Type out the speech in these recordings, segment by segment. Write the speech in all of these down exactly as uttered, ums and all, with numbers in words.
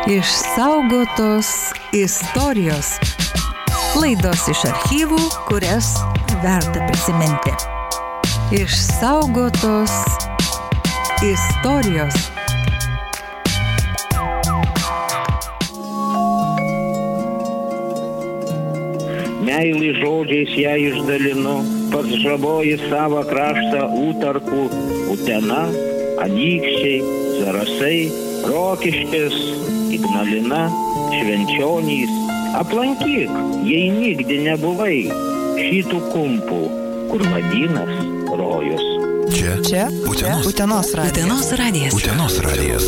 Išsaugotos istorijos. Laidos iš archyvų, kurias verta prisiminti. Išsaugotos istorijos. Meilį žodžiais ją išdalinu, pats žaboji savo kraštą Utarkų, Utena, Anykščiai, Zarasai, Rokiškis, Ignalina, Švenčionys. Aplankyk, jei nigdy nebuvai, šitų kumpų, kur vadinas rojus. Čia, Čia Utenos, Utenos radijas. Utenos radijas. Utenos radijas.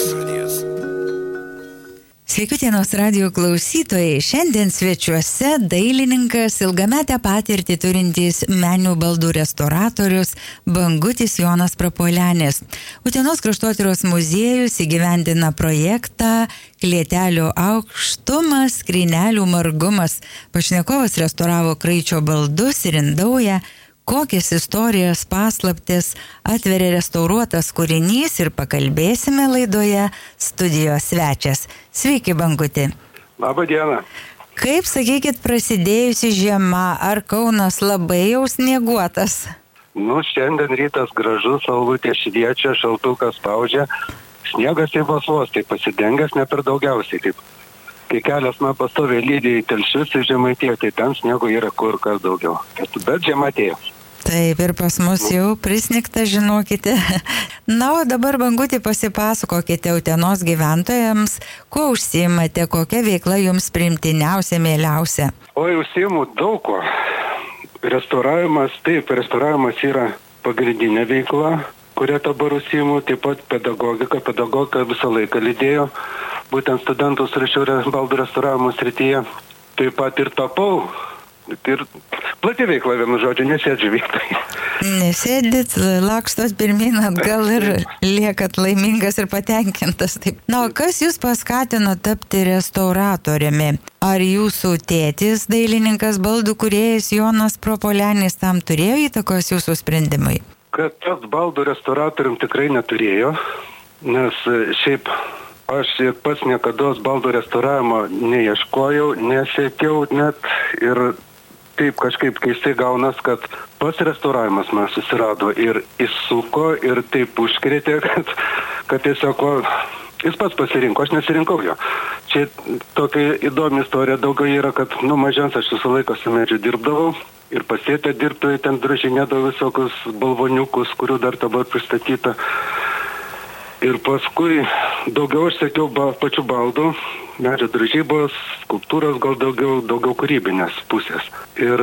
Sveiki, Utenos radijo klausytojai. Šiandien svečiuose dailininkas, ilgametę patirtį turintis meninių baldų restauratorius Bangutis Jonas Prapuolenis. Utenos kraštotyros muziejus įgyvendina projektą Klėtelio aukštumas, skrynelių margumas. Pašnekovas restauravo kraičio baldus ir indauja, kokias istorijas, paslaptis atveria restauruotas kūrinys ir pakalbėsime laidoje studijos svečias. Sveiki, Banguti. Labą dieną. Kaip, sakykit, prasidėjusi žiema, ar Kaunas labai jau snieguotas? Nu, šiandien rytas gražus, saulutė šviečia, šaltukas spaudžia. Sniegas tai vos vos, tai pasidengęs ne per daugiausiai. Kaip, kai kelias man pastoviai lydi į Telšius ir Žemaitiją, tai ten sniego yra kur kas daugiau. Bet žiema atėjo. Taip, ir pas mus jau prisnigta, žinokite. Na, o dabar, Banguti, pasipasakokite Utenos gyventojams, kuo užsiimate, kokia veikla jums priimtiniausia, mieliausia. Oi, užsiimu daug ko. Restauravimas, taip, restauravimas yra pagrindinė veikla, kurią dabar užsiimu, taip pat pedagogika. Pedagogika visą laiką lydėjo, būtent studentus rašiau baldų restauravimo srityje. Taip pat ir tapau. Ir plati veikla, vienu žodžiu, nesėdžiu vietoj. Nesėdit, lakstot pirmyn atgal ir liekat laimingas ir patenkintas. Taip. Na, o kas jūs paskatino tapti restauratoriumi? Ar jūsų tėtis, dailininkas, baldų kūrėjas Jonas Prapuolenis, tam turėjo įtakos jūsų sprendimai? Kad tas baldų restauratorium tikrai neturėjo, nes šiaip aš ir pats niekados baldų restauravimo neieškojau, nesiekiau net ir taip kažkaip keistai gaunas, kad pats restauravimas man susirado ir įsuko ir taip užkrėtė, kad, kad tiesiog o, jis pats pasirinko, aš nesirinkau jo. Čia tokia įdomi istorija daugiau yra, kad nu mažens aš visą laiką su medžiu dirbdavau ir pasėtę dirbtuvai ten drožinėdavau visokius balvoniukus, kurių dar dabar pristatyta. Ir paskui daugiau aš sekiau ba, pačių baldų, medžio drožybos, skulptūros gal daugiau, daugiau kūrybinės pusės. Ir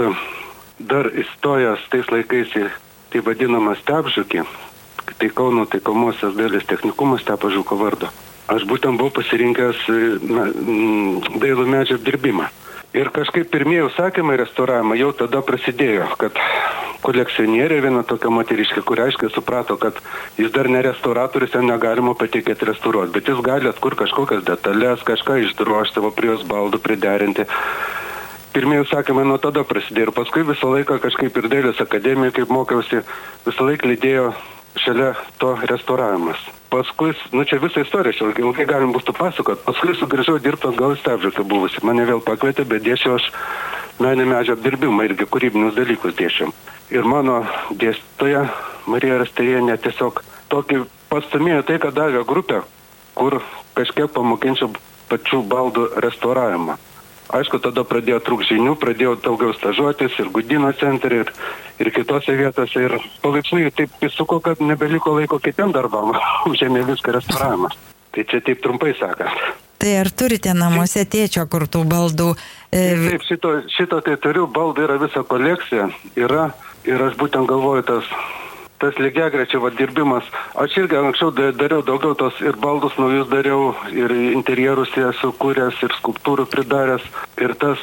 dar įstojęs tais laikais į tai vadinamą Stepžukį, tai Kauno taikomosios dailės technikumas Stepo Žuko vardo. Aš būtent buvau pasirinkęs na, dailų medžio dirbimą. Ir kažkaip pirmieji užsakymai restauravimą jau tada prasidėjo, kad kolekcionierė viena tokia moteriškė, kuri aiškiai suprato, kad jis dar ne restauratorius, jam negalima patikėti restauruoti, bet jis gali atkur kažkokias detalės, kažką išdrožti, savo prie jos baldų priderinti. Pirmieji užsakymai nuo tada prasidėjo ir paskui visą laiką kažkaip ir dailės akademijoje, kaip mokiausi, visą laiką lydėjo šalia to restauravimas. Paskui, nu čia visą istoriją, čia ilgai galim būtų pasakot, paskui sugrįžau dirbti atgal į Stepžuką buvusi. Mane vėl pakvietė, bet dėšiau aš meninį medžio apdirbimą irgi kūrybinius dalykus dėšiau. Ir mano dėstytoja Marija Rastėjienė tiesiog tokį pastumėjo tai, kad davė grupę, kur kažkiek pamokinčiau pačių baldų restauravimą. Aišku, tada pradėjo trūkti žinių, pradėjau daugiau stažuotis ir Gudino centre, ir, ir kitose vietose. Ir palaipsniui taip įsuko, kad nebeliko laiko kitiem darbam, užėmė viską restauravimas. Tai čia taip trumpai sakant. Tai ar turite namuose tėčio kurtų baldų? E... Taip, šito, šito tai turiu, baldai yra visa kolekcija, yra ir aš būtent galvoju tas, tas lygiagrečiai va dirbimas. Aš irgi anksčiau dariau daugiau tos ir baldus naujus dariau, ir interjerus esu kūręs, ir skulptūrų pridaręs. Ir tas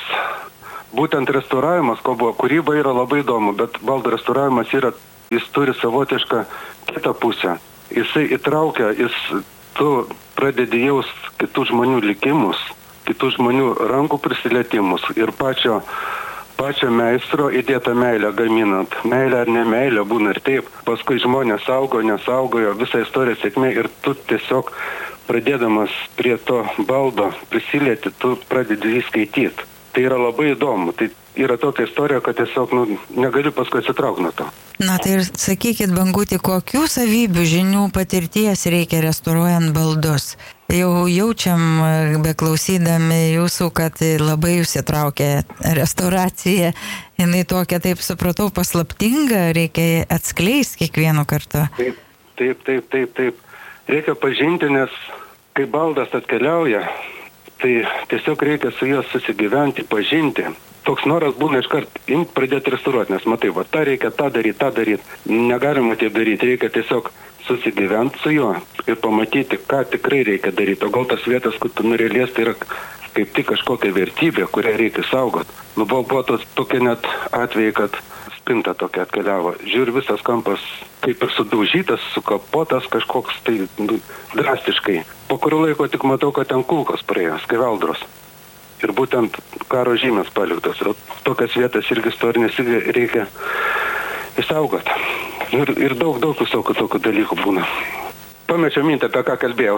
būtent restauravimas, ko buvo kūryba, yra labai įdomu, bet baldų restauravimas yra, jis turi savotišką kitą pusę. Jisai įtraukia, jis, tu pradedi jaust kitų žmonių likimus, kitų žmonių rankų prisilietimus ir pačio pačio meistro įdėtą meilę gaminant. Meilė ar ne meilė būna ir taip. Paskui žmonės saugo, nesaugojo, visa istorija sėkmė ir tu tiesiog pradėdamas prie to baldo prisilieti, tu pradedi jį skaityti. Tai yra labai įdomu. Tai yra tokia istorija, kad tiesiog nu, negaliu paskui atsitraukti nuo to. Na tai ir sakykit, Banguti, kokių savybių, žinių, patirties reikia restauruojant baldus? Jau jaučiam, beklausydami jūsų, kad labai jūs įtraukė restauracija. Jinai tokia, taip supratau, paslaptinga, reikia atskleisti kiekvienu kartu. Taip, taip, taip, taip, taip. Reikia pažinti, nes kai baldas atkeliauja, tai tiesiog reikia su juos susigyventi, pažinti. Toks noras būna iškart imti, pradėti restauruoti, nes matai, va, tą reikia, tą daryti, tą daryti. Negalima taip daryti, reikia tiesiog susigyventi su juo ir pamatyti, ką tikrai reikia daryti. O gal tas vietas, kur tu nori liesti, yra kaip tik kažkokia vertybė, kurią reikia saugoti. Nu, buvo, buvo tos tokie net atvejai, kad spinta tokia atkeliavo. Žiūri, visas kampas kaip ir sudaužytas, sukapotas kažkoks, tai nu, drastiškai. Po kurio laiko tik matau, kad ten kulkos praėjo, skeveldros. Ir būtent karo žymės paliktos. Ir tokias vietas irgi istorinės reikia išsaugoti. Ir, ir daug, daug visokių tokių dalykų būna. Pamečiau mintį, apie ką kalbėjau.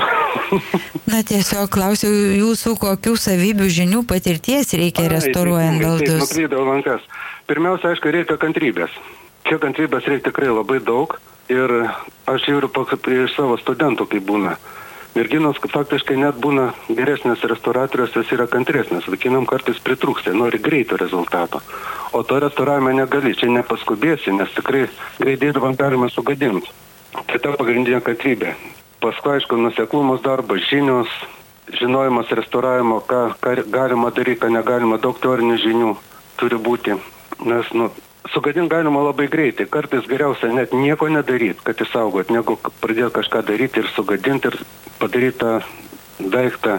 Na tiesiog klausiau jūsų, kokių savybių, žinių, patirties reikia restauruojant baldus. Taip, nuklydau lankas. Pirmiausia, aišku, reikia kantrybės. Čia kantrybės reikia tikrai labai daug. Ir aš žiūriu iš savo studentų, kaip būna. Merginos faktiškai net būna geresnės restauratorius, jos yra kantresnės. Vaikinam kartais pritrūksta, nori greito rezultato. O to restauravime negali, čia nepaskubėsi, nes tikrai greitai dirbant galima sugadinti. Tai ta pagrindinė kantrybė. Paskui, aišku, nuseklumas darbas, žinios, žinojimas restauravimo, ką, ką galima daryti, ką negalima, daug teorinių žinių turi būti. Nes, nu, sugadinti galima labai greitai. Kartais geriausia net nieko nedaryti, kad įsaugot, negu pradėti kažką daryti ir sugadinti ir padaryti tą daiktą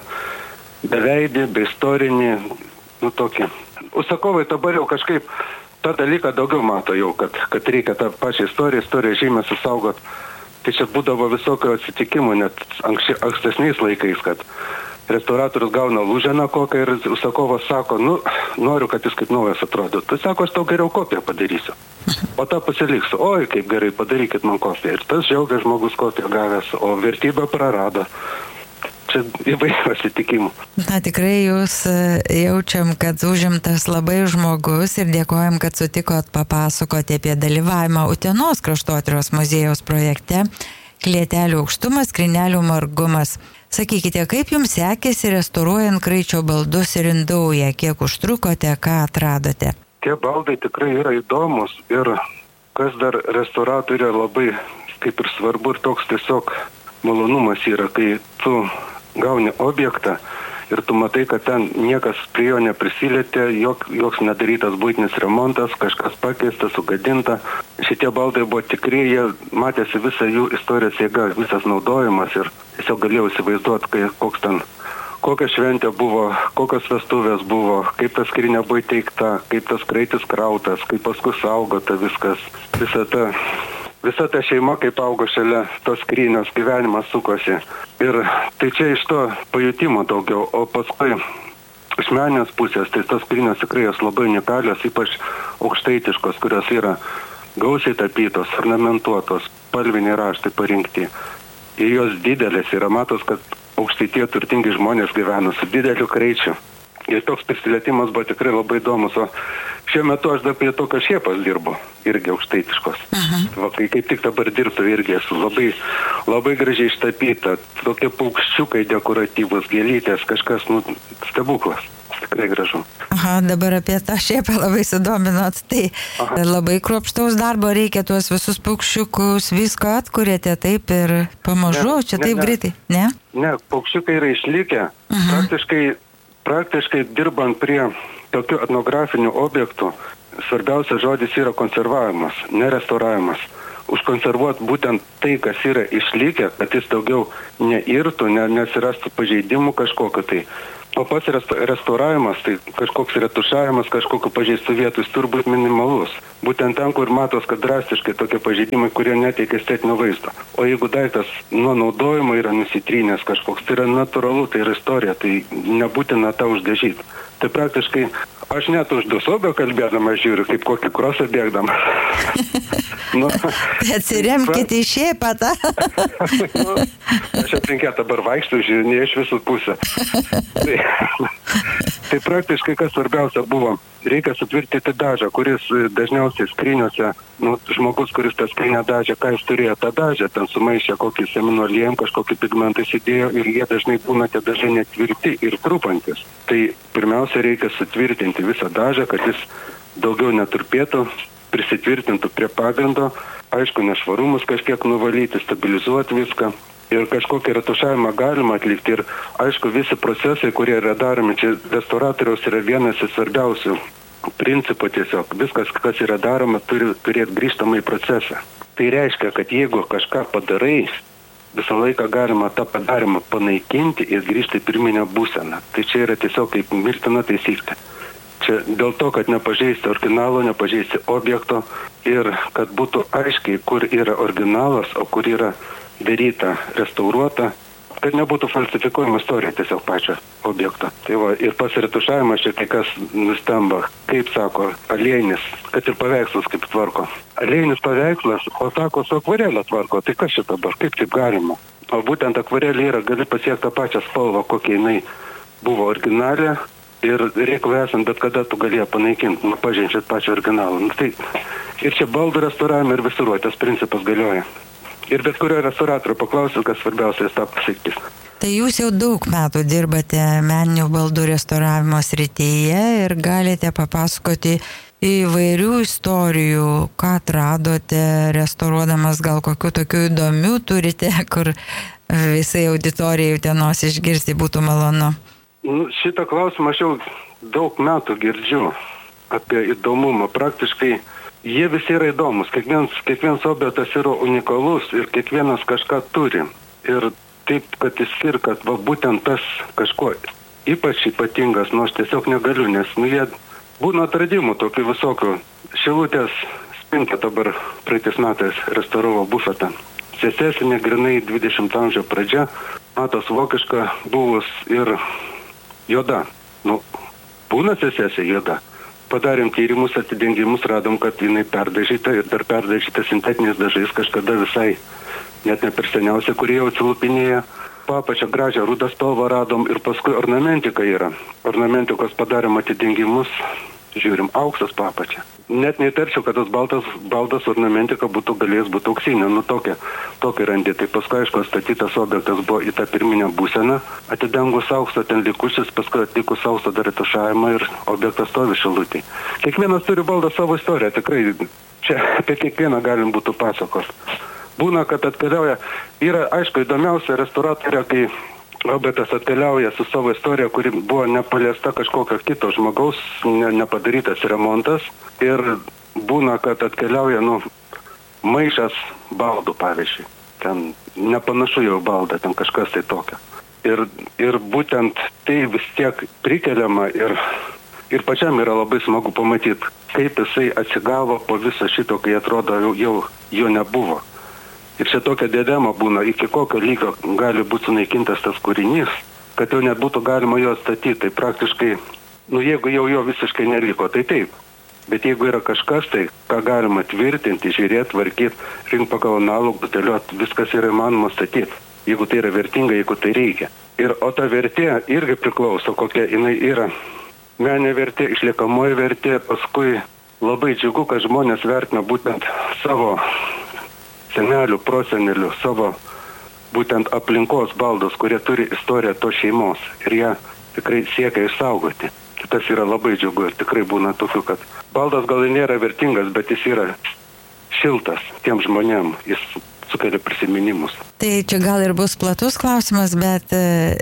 beveidį, be istorinį, nu tokį. Užsakovai dabar jau kažkaip tą dalyką daugiau mato jau, kad, kad reikia tą pačią istoriją, istoriją žymę susaugot. Tai čia būdavo visokio atsitikimų, net anksči, ankstesniais laikais, kad restauratorius gauna lūženą kokią ir užsakovas sako, nu, noriu, kad jis kaip naujas atrodo. Tai sako, aš tau geriau kopiją padarysiu. O tą pasiliksiu. Oi, kaip gerai, padarykit man kopiją. Ir tas džiaugia žmogus kopiją gavęs, o vertybę prarado. Čia įvairių atsitikimų. Na, tikrai jūs jaučiam, kad užimtas labai žmogus ir dėkojam, kad sutikot papasakoti apie dalyvavimą Utenos kraštotyros muziejaus projekte Klietelių aukštumas, Skrynelių margumas. Sakykite, kaip jums sekėsi restauruojant Kraičio baldus ir Indaują? Kiek užtrukote, ką atradote? Tie baldai tikrai yra įdomus ir kas dar restauratorė labai kaip ir svarbu ir toks tiesiog malonumas yra, kai tu gauni objektą ir tu matai, kad ten niekas prie jo neprisilietė, jok, joks nedarytas būtinis remontas, kažkas pakeista, sugadinta. Šitie baldai buvo tikri, jie matėsi visą jų istorijos jėga, visas naudojimas ir tiesiog galėjau įsivaizduoti, kai, koks ten, kokia šventė buvo, kokios vestuvės buvo, kaip ta skrynia buvo įteikta, kaip tas kraitis krautas, kaip paskui saugota viskas, visa ta... Visa ta šeima, kaip augo šalia tos skrynios, gyvenimas sukosi. Ir tai čia iš to pajutimo daugiau, o paskui iš meninės pusės, tai tos skrynios tikrai jos labai unikalios, ypač aukštaitiškos, kurios yra gausiai tapytos, ornamentuotos, spalviniai raštai parinkti. Ir jos didelės yra, matos, kad aukštaitie turtingi žmonės gyvena su dideliu kraičiu. Ir toks prisilietimas buvo tikrai labai įdomus, o šiuo metu aš dar prie tokio šiepas dirbu, irgi aukštaitiškos. Uh-huh. Va, kai kaip tik dabar dirbtų irgi esu labai, labai gražiai ištapyta, tokie paukščiukai dekoratyvus, gėlytės, kažkas, nu, stebuklas, tikrai gražu. Aha, dabar apie tą šiepą labai sudominot, tai Aha. labai kruopštaus darbo reikia tuos visus paukščiukus, visko atkuriate taip ir pamažu, ne, čia ne, taip ne. Greitai, ne? Ne, paukščiukai yra išlikę, uh-huh. praktiškai Praktiškai dirbant prie tokių etnografinių objektų, svarbiausias žodis yra konservavimas, ne restauravimas. Užkonservuoti būtent tai, kas yra išlikę, kad jis daugiau neirtų, ne, nesirastų pažeidimų kažkokio tai. O pats restauravimas, tai kažkoks retušavimas, kažkokiu pažeistų vietų, jis turi būti minimalus. Būtent ten, kur matos, kad drastiškai tokie pažeidimai, kurie neteikia estetinio vaizdo. O jeigu daiktas nuo naudojimo yra nusitrynęs kažkoks, tai yra natūralu, tai yra istorija, tai nebūtina tą uždažyti. Tai praktiškai aš net už dusobio kalbėdama žiūriu, kaip kokį krosą bėgdama. Nu, atsiremkite į šėpatą. Nu, aš aplinkė dabar vaikštų, žiūrėjau iš visų pusę. Tai, tai praktiškai kas svarbiausia buvo, reikia sutvirtinti dažą, kuris dažniausiai skryniuose, nu, žmogus, kuris tą skrynę dažę, ką jis turėjo tą dažę, ten sumaišė kokį seminų aliejum, kažkokį pigmentą įsidėjo ir jie dažnai būna tie dažai netvirti ir trupantis. Tai pirmiausia reikia sutvirtinti visą dažą, kad jis daugiau neturpėtų, prisitvirtintų prie pagrindo, aišku, nešvarumus kažkiek nuvalyti, stabilizuoti viską ir kažkokį retušavimą galima atlikti ir aišku, visi procesai, kurie yra daromi, čia restauratoriaus yra vienas iš svarbiausių principų tiesiog, viskas, kas yra daroma, turi turėti grįžtamą į procesą. Tai reiškia, kad jeigu kažką padarai, visą laiką galima tą padarymą panaikinti ir grįžti į pirminę būseną. Tai čia yra tiesiog kaip mirtina taisyklė. Čia dėl to, kad nepažeisti originalo, nepažeisti objekto ir kad būtų aiškiai, kur yra originalas, o kur yra daryta, restauruota, kad nebūtų falsifikuojama istorija tiesiog pačio objekto. Tai va, ir pas retušavimas šiek tiek kas nustemba, kaip sako, aliejinis, kad ir paveikslas kaip tvarko. Aliejinis paveikslas, o sako, su akvarelė tvarko, tai kas šitą dabar, kaip taip galima? O būtent akvarelė yra, gali pasiekti tą pačią spalvą, kokia jinai buvo originalė. Ir reikalui esant, bet kada tu galėjo panaikinti, nu, pažinčiat pačią originalą. Nu, tai ir čia baldų restauravime ir visuruotės principas galioja. Ir bet kurio restauratorių paklausiu, kas svarbiausia, jis tą pasakys. Tai jūs jau daug metų dirbate meninių baldų restauravimo srityje ir galite papasakoti įvairių istorijų, ką atradote restauruodamas, gal kokių tokių įdomių turite, kur visai auditorijai Utenos išgirsti būtų malonu. Nu, šitą klausimą aš jau daug metų girdžiu apie įdomumą. Praktiškai jie visi yra įdomus. Kiekvienas, kiekvienas objektas yra unikalus ir kiekvienas kažką turi. Ir taip, kad išskir, kad va, būtent tas kažko ypač ypatingas, nu aš tiesiog negaliu, nes nu, jie būna atradimų tokių visokių. Šilutės spinta dabar praeitais metais restauravo bufetą. Sesesinė grinai dvidešimto amžiaus pradžia, matos vokiška buvus ir juoda. Nu, būna sesesė juoda. Padarėm tyrimus, atidengimus, radom, kad jinai perdažyta ir dar perdažyta sintetiniais dažais kažkada visai, net ne per seniausia, kurie jau atsilupinėja. Papačią gražią rudą spalvą radom ir paskui ornamentika yra. Ornamentikos padarėm atidengimus, žiūrim, auksas papačia. Net neįtarčiau, kad tas baltas, baltas ornamentika būtų galėjęs būti auksinė, nu tokia, tokia randi. Tai paskui, aišku, statytas objektas buvo į tą pirminę būseną, atidengus aukso ten likusis, paskui atlikus aukso dar retušavimą ir objektas stovi Šilutėj. Kiekvienas turi baldą savo istoriją, tikrai čia apie kiekvieną galim būtų pasakos. Būna, kad atkeliauja, yra, aišku, įdomiausia restauratorė, kai objektas atkeliauja su savo istorija, kuri buvo nepaliesta kažkokio kito žmogaus, ne, nepadarytas remontas. Ir būna, kad atkeliauja, nu, maišas baldų, pavyzdžiui. Ten nepanašu jau baldą, ten kažkas tai tokio. Ir, ir būtent tai vis tiek prikeliama ir, ir pačiam yra labai smagu pamatyti, kaip jisai atsigavo po viso šito, kai atrodo jau, jau jo nebuvo. Ir čia tokia diadema būna, iki kokio lygio gali būti sunaikintas tas kūrinys, kad jau net būtų galima jo statyti. Tai praktiškai, nu jeigu jau jo visiškai neliko, tai taip. Bet jeigu yra kažkas, tai ką galima tvirtinti, žiūrėti, tvarkyti, rinkti pagal analogų, dėlioti, viskas yra įmanoma statyti. Jeigu tai yra vertinga, jeigu tai reikia. Ir o ta vertė irgi priklauso, kokia jinai yra. Meninė vertė, išliekamoji vertė, paskui labai džiugu, kad žmonės vertina būtent savo senelių, prosenelių, savo būtent aplinkos baldus, kurie turi istoriją to šeimos ir ją tikrai siekia išsaugoti. Tas yra labai džiugu ir tikrai būna tokių, kad baldas gal nėra vertingas, bet jis yra šiltas tiem žmonėm, jis sukelia prisiminimus. Tai čia gal ir bus platus klausimas, bet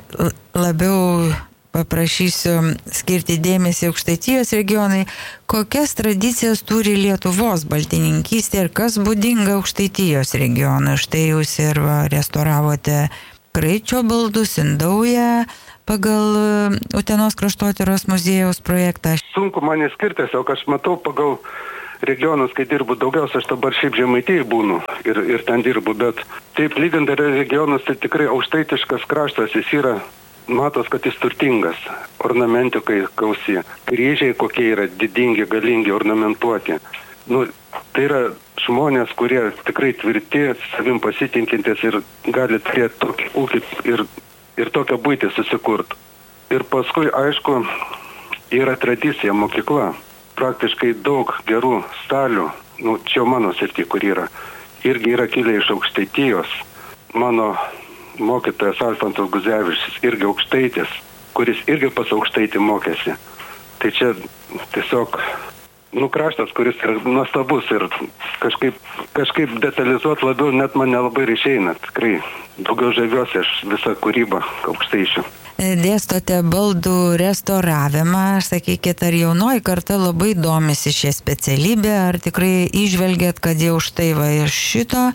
labiau paprašysiu skirti dėmesį Aukštaitijos regionai. Kokias tradicijas turi Lietuvos baltininkystė ir kas būdinga Aukštaitijos regionui? Štai jūs ir restauravote Kraičio baldus, Indaują pagal Utenos kraštotyros muziejaus projektą. Sunku man įskirti, o aš matau pagal regionus, kai dirbu daugiausia, aš dabar šiaip Žemaitijai būnu ir, ir ten dirbu, bet taip lygint regionus, tai tikrai aukštaitiškas kraštas, jis yra matos, kad jis turtingas, ornamentikai gausi, kryžiai kokie yra didingi, galingi, ornamentuoti. Nu, tai yra žmonės, kurie tikrai tvirti, savim pasitinkintis ir gali turėti tokį ūkį ir, ir tokią buitį susikurti. Ir paskui, aišku, yra tradicija, mokykla. Praktiškai daug gerų stalių, nu, čia mano srity, kur yra, irgi yra kilę iš Aukštaitijos. Mano mokytojas Alfontas Guzevičius irgi aukštaitis, kuris irgi pas Aukštaitį mokėsi. Tai čia tiesiog, nu, kraštas, kuris yra nuostabus ir kažkaip, kažkaip detalizuoti labiau net man nelabai ir išeina. Tikrai daugiau žaviuosi aš visą kūrybą Aukštaičių. Dėstote baldų restauravimą, sakykit, ar jaunoji karta labai domisi šią specialybę, ar tikrai išvelgiat, kad jau štai va iš šito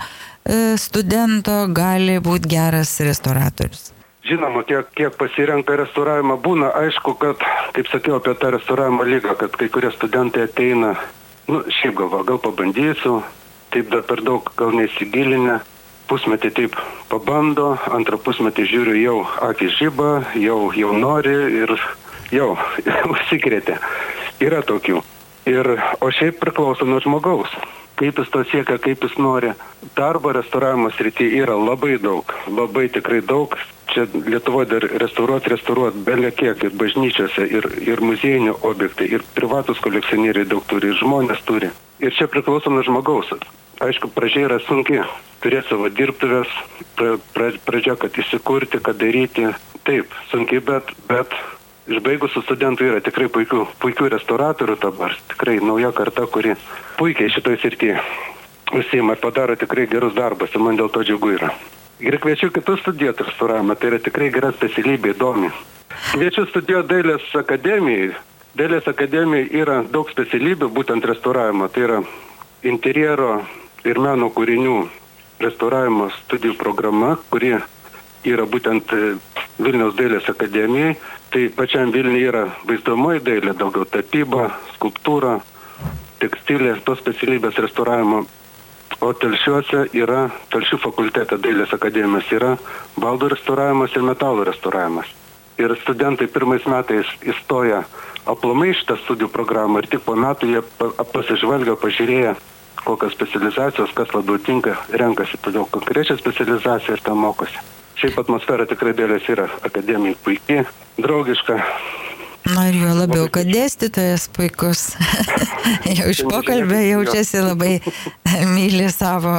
studento gali būti geras restauratorius? Žinoma, kiek, kiek pasirenka restauravimą, būna aišku, kad, kaip sakiau apie tą restauravimo lygą, kad kai kurie studentai ateina, nu, šiaip galva, gal pabandysiu, taip dar per daug gal neįsigilinę, pusmetį taip pabando, antrą pusmetį žiūriu, jau akis žiba, jau, jau nori ir jau užsikrėtė. Yra tokių. Ir, o šiaip priklauso nuo žmogaus. Kaip jis to siekia, kaip jis nori. Darbo restauravimo srityje yra labai daug, labai tikrai daug. Čia Lietuvoje dar restauruoti, restauruoti belia kiek ir bažnyčiose, ir, ir muziejinių objektai, ir privatus kolekcionieriai daug turi, ir žmonės turi. Ir čia priklauso nuo žmogaus. Aišku, pradžia yra sunki. Turėti savo dirbtuvės, pra, pra, pradžia, kad įsikurti, kad daryti. Taip, sunkiai, bet, bet išbaigusių studentų yra tikrai puikių, puikių restauratorių dabar. Tikrai nauja karta, kuri puikiai šitoj srityje užsiima ir padaro tikrai gerus darbus ir man dėl to džiugu yra. Ir kviečiu kitus studijuoti restauravimą, tai yra tikrai gera specialybė, įdomi. Kviečiu studijuoti Dailės akademijai. Dailės akademijai yra daug specialybių, būtent restauravimo. Tai yra interjero ir meno kūrinių restauravimo studijų programa, kuri yra būtent Vilniaus Dailės akademijai. Tai pačiam Vilniui yra vaizduojamoji dailė, daugiau tapyba, skulptūra, tekstilė, tos specialybės restauravimo. O Telšiuose yra, Telšių fakultete Dailės akademijos yra baldų restauravimas ir metalų restauravimas. Ir studentai pirmais metais įstoja aplamai šitą studijų programą ir tik po metų jie pasižvalgia, pažiūrėję, kokios specializacijos, kas labiau tinka, renkasi todėl konkrečią specializaciją ir tam mokosi. Šiaip atmosfera tikrai Dailės yra akademijai puikiai, draugiška. Na ir jo labiau, kad dėstytojas puikus. Jau iš pokalbio jaučiasi labai myli savo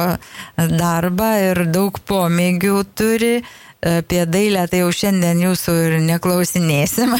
darbą ir daug pomėgių turi. Apie dailę tai jau šiandien jūsų ir neklausinėsim,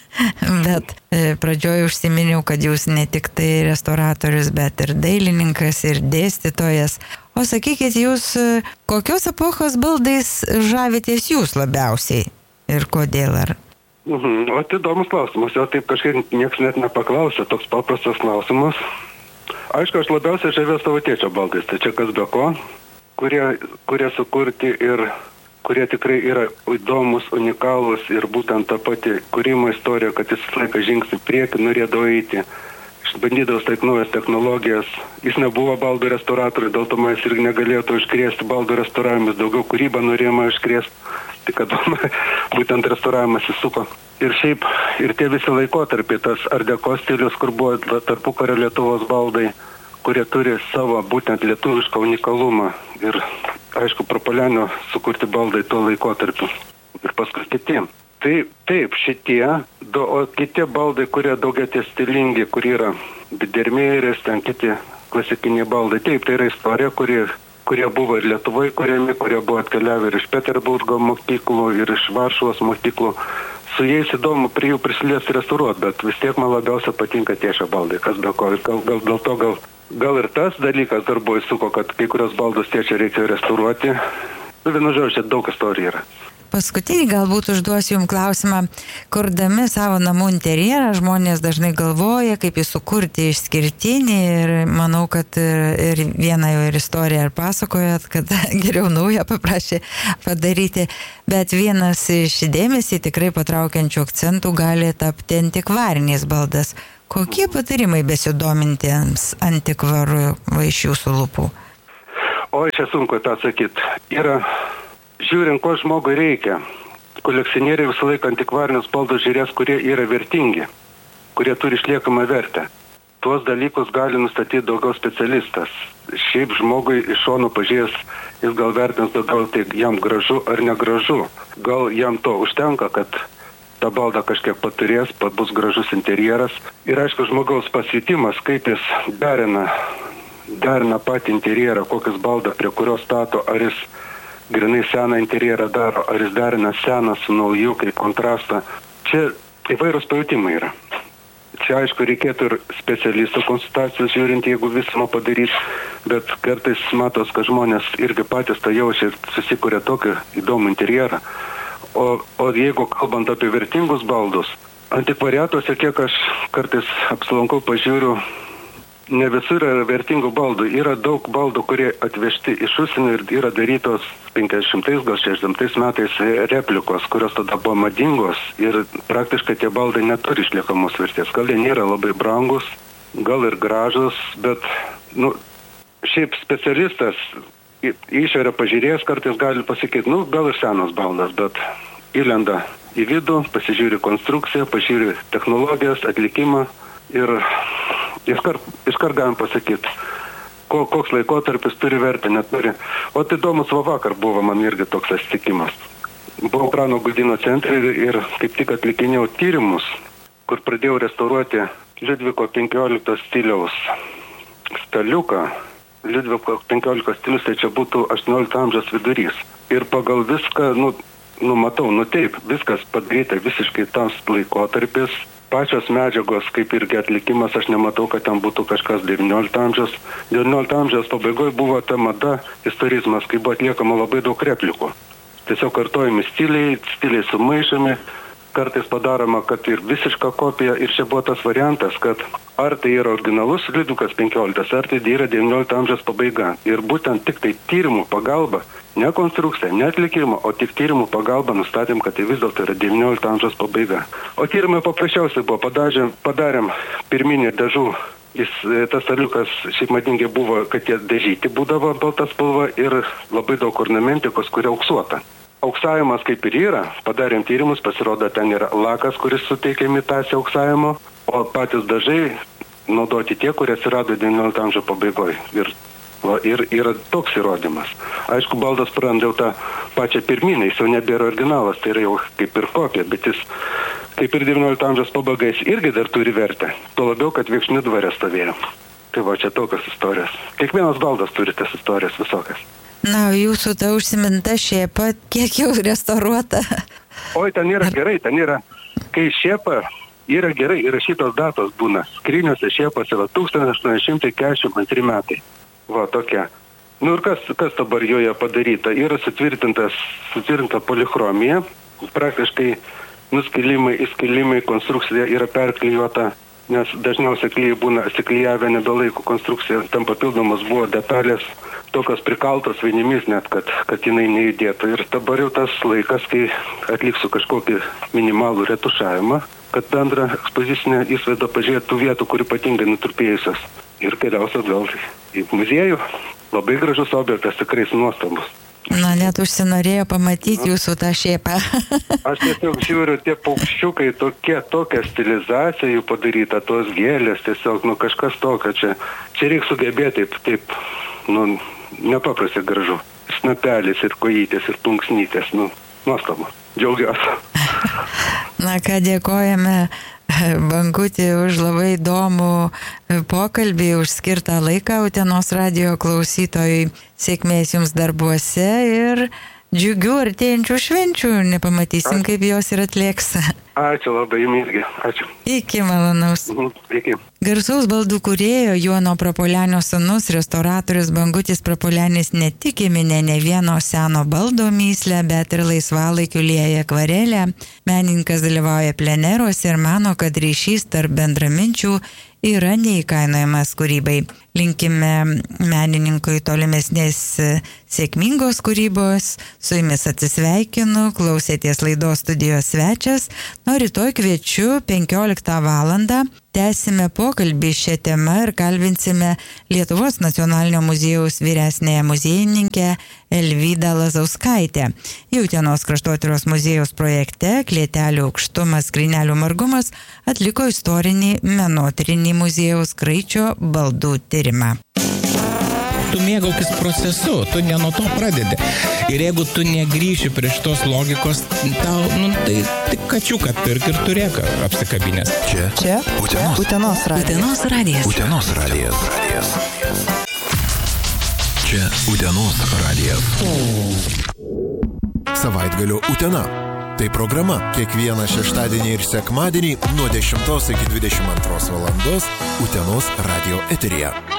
bet pradžioje užsiminiau, kad jūs ne tik tai restauratorius, bet ir dailininkas, ir dėstytojas. O sakykit, jūs kokios epochos baldais žavitės jūs labiausiai ir kodėl? Ar? Mhm, o tai įdomus klausimas, jo taip kažkaip nieks net nepaklausė, toks paprastas klausimas. Aišku, aš labiausiai žavėjau savo tėčio baldais, tai čia kas be ko, kurie, kurie sukurti ir kurie tikrai yra įdomus, unikalūs ir būtent ta pati kūrimo istorija, kad jis laiką žingsnį priekį norėdavo eiti, išbandydavo taip naujas technologijas. Jis nebuvo baldų restauratorius, dėl to man jis irgi negalėtų iškrėsti baldų restauravimus, daugiau kūrybą norėjama iškrėsti, tai kad būtent restauravimas įsuko. Ir šiaip, ir tie visi laikotarpiai, tas art deco stilius, kur buvo tarpukario Lietuvos baldai, kurie turi savo būtent lietuvišką unikalumą. Ir aišku, Prapuolenio sukurti baldai tuo laikotarpiu. Ir paskui kiti. Tai taip, šitie, do, o kiti baldai, kurie daugia tie stilingi, kur yra bidermėris, ten kiti klasikiniai baldai. Taip, tai yra istorija, kurie, kurie buvo ir Lietuvoje kuriami, kurie buvo atkeliavę ir iš Peterburgo mokyklų, ir iš Varšuvos mokyklų. Su jais įdomu prie jų prisiliesti restauruoti, bet vis tiek man labiausia patinka tiešia baldai, kas be ko. Gal, gal, dėl to gal, gal ir tas dalykas dar buvo įsuko, kad kai kurios baldus tiečia reikėjo restauruoti. Nu, vienu žodžiu, čia daug istorijų yra. Paskutinį galbūt užduosiu jums klausimą. Kurdami savo namų interjerą, žmonės dažnai galvoja, kaip jį sukurti išskirtinį ir manau, kad ir vieną jau ir istoriją ir pasakojat, kad geriau naują paprašė padaryti. Bet vienas iš dėmesį tikrai patraukiančių akcentų gali tapti antikvarinis baldas. Kokie patarimai besidomintiems antikvaru iš jūsų lūpų? O čia sunku tą atsakyti. Yra... Žiūrint, ko žmogui reikia. kolekcionieriai visą laiką antikvarinius baldus žiūrės, kurie yra vertingi, kurie turi išliekamą vertę. Tuos dalykus gali nustatyti daugiau specialistas. Šiaip žmogui iš šono pažiūrės, jis gal vertins daugiau, tai jam gražu ar negražu. Gal jam to užtenka, kad tą baldą kažkiek paturės, bus gražus interjeras. Ir aišku, žmogaus pasijutimas, kaip jis derina, derina patį interjerą, kokius baldą prie kurio stato, ar jis grinai seną interjerą daro, ar jis derina seną su nauju, kaip kontrastą. Čia įvairūs pajutimai yra. Čia aišku, reikėtų ir specialistų konsultacijos žiūrint, jeigu visumą padarys, bet kartais matos, kad žmonės irgi patys tą jaučia ir susikuria tokį įdomų interjerą. O, o jeigu kalbant apie vertingus baldus, antikvariatuose, kiek aš kartais apsilankau, pažiūriu, ne visur yra vertingų baldų. Yra daug baldų, kurie atvežti iš užsienio ir yra darytos penkiasdešimtais, gal šešiasdešimtais metais replikos, kurios tada buvo madingos ir praktiškai tie baldai neturi išliekamos vertės. Gal jie nėra labai brangus, gal ir gražus, bet nu, šiaip specialistas išorę pažiūrėjęs kartais gali pasakyti, nu gal ir senas baldas, bet įlenda į vidų, pasižiūri konstrukciją, pasižiūri technologijas, atlikimą ir Iškart, iškart galim pasakyti, ko, koks laikotarpis turi vertę, neturi. O tai įdomus va vakar buvo man irgi toks atsitikimas. Buvau Prano Gudyno centre ir, ir kaip tik atlikinėjau tyrimus, kur pradėjau restauruoti Liudviko penkiolikto stiliaus staliuką. Liudviko penkiolikto stilius, tai čia būtų aštuoniolikto amžiaus vidurys. Ir pagal viską, nu, nu matau, nu taip, viskas padaryta visiškai tas laikotarpis. Pačios medžiagos, kaip irgi atlikimas, aš nematau, kad ten būtų kažkas devyniolikto amžiaus. devyniolikto amžiaus pabaigoje buvo ta mada, istorizmas, kai buvo atliekama labai daug replikų. Tiesiog kartojami stiliai, stiliai sumaišomi, kartais padaroma, kad ir visiška kopija. Ir čia buvo tas variantas, kad ar tai yra originalus Liudvikas penkioliktas, ar tai yra devyniolikto amžiaus pabaiga. Ir būtent tik tai tyrimų pagalba, ne konstrukcija, ne atlikimo, o tik tyrimų pagalba nustatėm, kad tai vis dėlto yra devyniolikto amžiaus pabaiga. O tyrimai paprasčiausiai buvo, padarėm, padarėm pirminį dažų. Jis, tas staliukas šiaip madingai buvo, kad jie dažyti būdavo balta spalva ir labai daug ornamentikos, kuri auksuota. Auksavimas kaip ir yra, padarėm tyrimus, pasirodo, ten yra lakas, kuris suteikia imitaciją auksavimo, o patys dažai naudoti tie, kurie atsirado devyniolikto amžiaus pabaigoje. Ir, va, ir yra toks įrodymas. Aišku, baldas praranda jau tą pačią pirminę, jis jau nebėra originalas, tai yra jau kaip ir kopija, bet jis kaip ir devyniolikto amžiaus pabaigais irgi dar turi vertę. Tuo labiau, kad Viekšnių dvare stovėjo. Tai va, čia tokios istorijos. Kiekvienas baldas turi tas istorijas visokias. Na, jūsų ta užsiminta šėpa, kiek jau restauruota? Oi, ten yra gerai, ten yra, kai šėpa yra gerai įrašytos datos būna. Skryniuose šėpas yra tūkstantis aštuoni šimtai keturiasdešimt antri metai. Va, tokia. Nu ir kas, kas dabar joje padaryta? Yra sutvirtintas, sutvirtinta polichromija, praktiškai nuskilimai, įskilimai, konstrukcija yra perklijuota, nes dažniausiai klijai būna įsiklijavę nebelaiko konstrukciją, tam papildomas buvo detalės, tokios prikaltos vienimis net, kad, kad jinai nejudėtų. Ir dabar jau tas laikas, kai atliksiu kažkokį minimalų retušavimą, kad bendrą ekspozicinę įsvaidą pažiūrėtų vietų, kur ypatingai nutrupėjusios. Ir keliausiu vėl į muziejų. Labai gražus objektas, tikrai nuostabus. Na, net užsinorėjo pamatyti jūsų tą šėpą. Aš tiesiog žiūriu, tie paukščiukai, tokie, tokia stilizacija jų padaryta, tos gėlės, tiesiog, nu, kažkas tokio čia. Čia reikia sugebėti taip, taip, nu, nepaprastai gražu. Snapelis ir kojytės ir plunksnytės, nu, nuostabu. Džiaugiuosi. Na, ką dėkojame Bangutį už labai įdomų pokalbį, už skirtą laiką Utenos radijo klausytojui. Sėkmės jums darbuose ir džiugių artėjančių švenčių. Nepamatysim, kaip jos ir atlėks. Ačiū labai jums irgi. Ačiū. Iki malonaus. Mhm, iki. Garsaus baldų kūrėjo Jono Prapuolenio sūnus, restauratorius Bangutis Prapuolenis ne tik įminė ne vieno seno baldo myslę, bet ir laisvalaikiu lieja akvarelę. Menininkas dalyvauja pleneruose ir mano, kad ryšys tarp bendraminčių yra neįkainojamas kūrybai. linkime menininkui tolimesnės sėkmingos kūrybos. Su jumis atsisveikinu, klausėties laidos studijos svečias. Nu, rytoj kviečiu penkioliktą valandą. Tęsime pokalbį šią temą ir kalbinsime Lietuvos nacionalinio muziejaus vyresnėje muziejininkę Elvydą Lazauskaitę. Utenos kraštotyros muziejaus projekte Klėtelių aukštumas, Skrynelių margumas atliko istorinį menotyrinį muziejaus Kraičio baldų tyrimą. Tu mėgaukis procesu, tu ne nuo to pradedi. Ir jeigu tu negrįši prie šitos logikos, tau, nu, tai tik kačiuką pirk ir turėk apsikabinės. Čia, Čia Utenos. Utenos radijas. Utenos radijas. Utenos radijas. Čia Utenos radijas. Savaitgalio Utena. Tai programa kiekvieną šeštadienį ir sekmadienį nuo dešimtos iki dvidešimt antros valandos Utenos radio eteryje.